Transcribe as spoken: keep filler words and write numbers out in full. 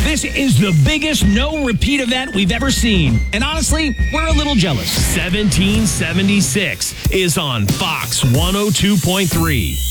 This is the biggest no-repeat event we've ever seen. And honestly, we're a little jealous. seventeen seventy-six is on Fox one oh two point three.